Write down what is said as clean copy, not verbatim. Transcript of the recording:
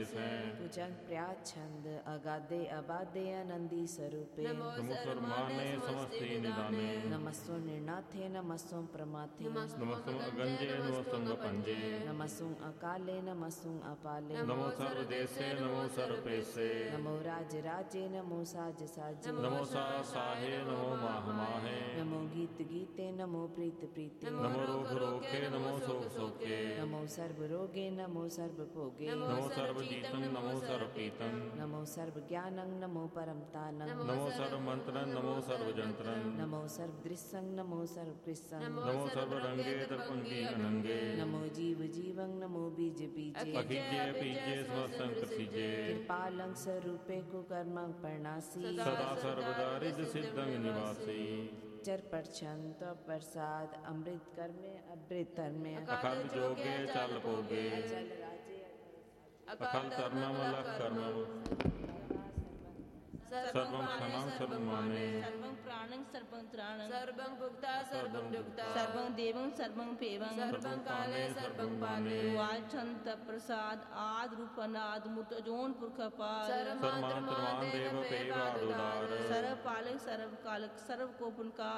सै। पूजन प्रयात छंद अगाधे अबाधे आनंदी स्वरूपे। नमो माने समस्ते निदाने। नमस्सो निर्नाथे नमस्सो प्रमाथे। नमस्सो अगंजे नमस्सो पंजे। नमस्सो अकाले नमस्सो अपाले। नमो सर्वदेशे नमो सर्वपेशे। नमो राज राजे नमो साज साजे। नमो साहे नमो माह माहे। नमो गीत गीते नमो प्रीत प्रीते। नमो रोग रोखे नमो शोक शोके। नमो सर्व रोगे नमो सर्व भोगे। नमो सर्व जीतन नमो सर्व पीतन। नमो सर्व ज्ञानं नमो परम तानं। नमो सर्व मंत्रन नमो सर्व जंत्रन। नमो सर्व दृश्यं नमो सर्व कृष्णं। नमो सर्व रंगे तरपंगी अनंगे। नमो जीव जीवं नमो बीज बीजे। अखिजे पीजे स्वसं प्रसिजे। कृपालं स्वरूपे कुकर्मं परनासी। सदा सर्वदा रिद्ध सिद्धं निवासी। चर परछंत प्रसाद अमृत कर्मे अमृत धर्मे। अखंड जोगे चल पोगे। अचल राजे अखंड धर्मम लख कर्मम। सर्वं क्षणं सर्वं माने। सर्वं प्राणं सर्वं त्राणं। सर्वं भुक्ता सर्वं युक्ता। सर्वं देवं सर्वं पेवं। सर्वं काले सर्वं पाले। वालछंत प्रसाद आद रूप अनाद मुत अजोन पुरख अपार। सर्वमात्रमान देव पेवादुदार। सर्व पालक सर्व कालक सर्व को पुनकार।